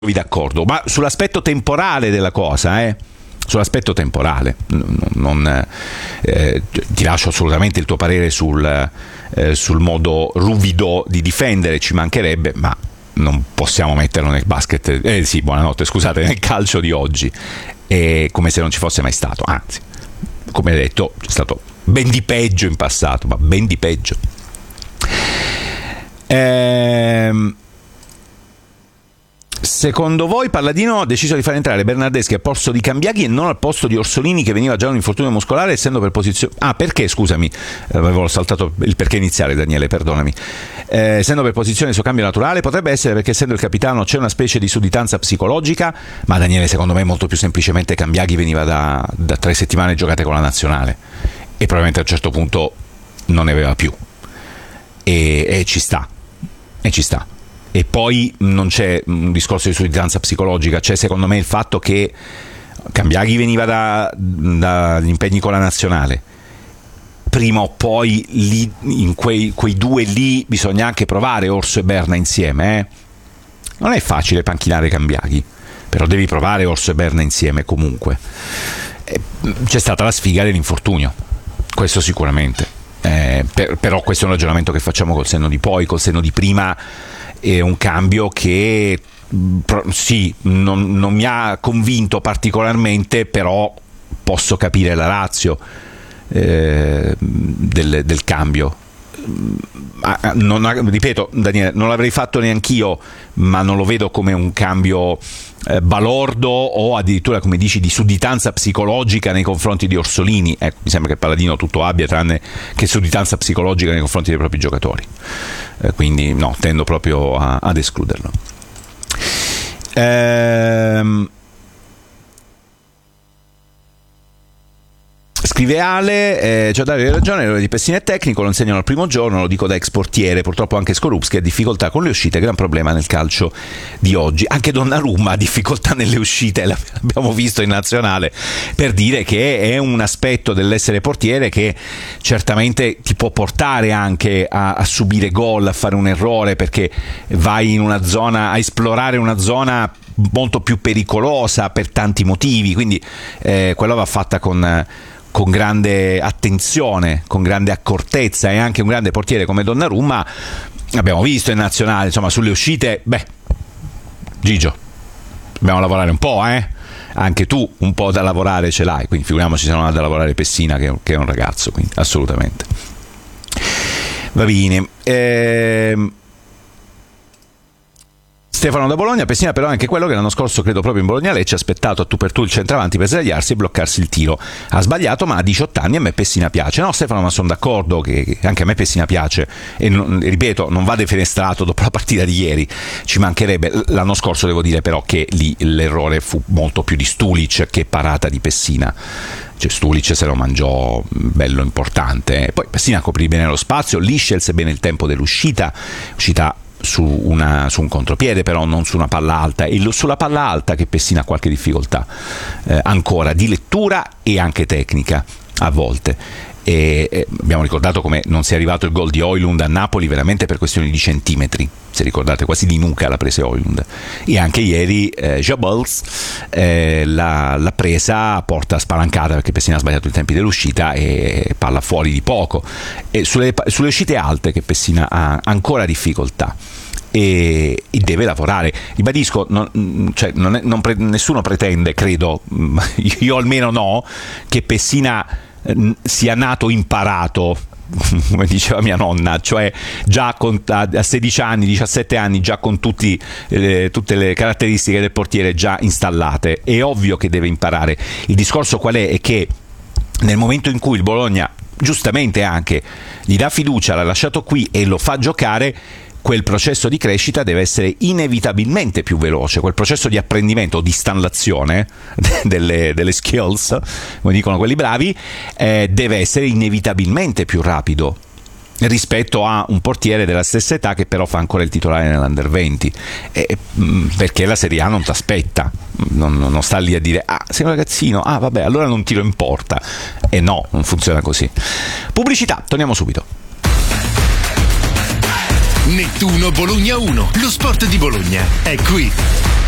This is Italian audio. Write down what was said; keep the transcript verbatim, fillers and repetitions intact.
d'accordo, ma sull'aspetto temporale della cosa, eh? Sull'aspetto temporale, non, non, eh, ti lascio assolutamente il tuo parere sul, eh, sul modo ruvido di difendere, ci mancherebbe, ma non possiamo metterlo nel basket, eh sì, buonanotte, scusate, nel calcio di oggi, eh, come se non ci fosse mai stato, anzi, come detto, c'è stato ben di peggio in passato, ma ben di peggio. Ehm... Secondo voi Palladino ha deciso di far entrare Bernardeschi al posto di Cambiaghi e non al posto di Orsolini, che veniva già un infortunio muscolare, essendo per posizione... Ah, perché? Scusami, avevo saltato il perché iniziale, Daniele, perdonami. Eh, essendo per posizione del suo cambio naturale, potrebbe essere perché essendo il capitano c'è una specie di sudditanza psicologica, ma Daniele, secondo me molto più semplicemente Cambiaghi veniva da, da tre settimane giocate con la nazionale e probabilmente a un certo punto non ne aveva più. E, e ci sta, e ci sta. E poi non c'è un discorso di sudditanza psicologica, c'è secondo me il fatto che Cambiaghi veniva da, dagli impegni con la nazionale, prima o poi lì, in quei, quei due lì bisogna anche provare Orso e Berna insieme, eh? Non è facile panchinare Cambiaghi, però devi provare Orso e Berna insieme comunque. E c'è stata la sfiga dell'infortunio, questo sicuramente, eh, per, però questo è un ragionamento che facciamo col senno di poi, col senno di prima. È un cambio che sì, non, non mi ha convinto particolarmente, però posso capire la ratio eh, del, del cambio. Non, ripeto, Daniele, non l'avrei fatto neanch'io, ma non lo vedo come un cambio eh, balordo o addirittura, come dici, di sudditanza psicologica nei confronti di Orsolini. Ecco, mi sembra che Palladino tutto abbia tranne che sudditanza psicologica nei confronti dei propri giocatori, eh, quindi no, tendo proprio a, ad escluderlo. Ehm Scrive Ale, eh, c'è Dario hai ragione, l'errore di Pessina è tecnico, lo insegnano al primo giorno, lo dico da ex portiere, purtroppo anche Skorupski ha difficoltà con le uscite, gran problema nel calcio di oggi. Anche Donnarumma ha difficoltà nelle uscite, l'abbiamo visto in nazionale, per dire che è un aspetto dell'essere portiere che certamente ti può portare anche a, a subire gol, a fare un errore, perché vai in una zona, a esplorare una zona molto più pericolosa per tanti motivi, quindi eh, quello va fatta con... con grande attenzione, con grande accortezza, e anche un grande portiere come Donnarumma, abbiamo visto in nazionale, insomma, sulle uscite, beh, Gigio, dobbiamo lavorare un po', eh? Anche tu un po' da lavorare ce l'hai, quindi figuriamoci se non ha da lavorare Pessina, che, che è un ragazzo, quindi assolutamente. Va bene. Ehm... Stefano da Bologna, Pessina però è anche quello che l'anno scorso, credo proprio in Bologna-Lecce, ha aspettato a tu per tu il centravanti per sdraiarsi e bloccarsi il tiro. Ha sbagliato, ma a diciotto anni a me Pessina piace. No, Stefano, ma sono d'accordo che anche a me Pessina piace e non, ripeto, non va defenestrato dopo la partita di ieri, ci mancherebbe. L'anno scorso devo dire però che lì l'errore fu molto più di Stulic che parata di Pessina. Cioè Stulic se lo mangiò bello importante, poi Pessina coprì bene lo spazio, lì scelse bene il tempo dell'uscita, uscita su, una, su un contropiede, però non su una palla alta, e sulla palla alta che Pessina ha qualche difficoltà eh, ancora di lettura e anche tecnica a volte. E, e abbiamo ricordato come non sia arrivato il gol di Højlund a Napoli veramente per questioni di centimetri, se ricordate, quasi di nuca la presa Højlund, e anche ieri eh, Jabals eh, l'ha, l'ha presa a porta spalancata perché Pessina ha sbagliato i tempi dell'uscita e palla fuori di poco, e sulle, sulle uscite alte che Pessina ha ancora difficoltà e, e deve lavorare. Ribadisco, non, cioè, non è, non pre, nessuno pretende, credo, io almeno no, che Pessina sia nato imparato, come diceva mia nonna, cioè già con, a sedici anni, diciassette anni, già con tutti, eh, tutte le caratteristiche del portiere già installate. È ovvio che deve imparare. Il discorso qual è? È che nel momento in cui il Bologna, giustamente anche, gli dà fiducia, l'ha lasciato qui e lo fa giocare, quel processo di crescita deve essere inevitabilmente più veloce, quel processo di apprendimento o di stallazione delle, delle skills, come dicono quelli bravi, eh, deve essere inevitabilmente più rapido rispetto a un portiere della stessa età che però fa ancora il titolare nell'Under venti, eh, perché la Serie A non ti aspetta, non, non sta lì a dire ah sei un ragazzino, ah vabbè allora non tiro in porta, e eh no, non funziona così. Pubblicità, torniamo subito. Nettuno Bologna uno, lo sport di Bologna è qui.